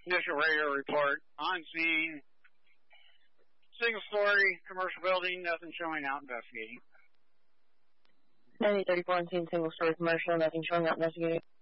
Initial radio report. On scene. Single-story commercial building. Nothing showing out. Investigating. 9834 on scene. Single-story commercial. Nothing showing out. Investigating.